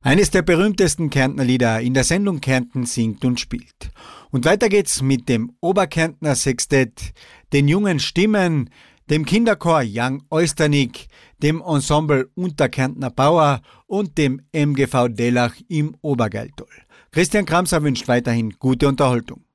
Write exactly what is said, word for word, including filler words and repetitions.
Eines der berühmtesten Kärntner Lieder in der Sendung Kärnten singt und spielt. Und weiter geht's mit dem Oberkärntner Sextett, den jungen Stimmen, dem Kinderchor Young Oysternick, dem Ensemble Unterkärntner Bauer und dem M G V Dellach im Obergeiltoll. Christian Kramser wünscht weiterhin gute Unterhaltung.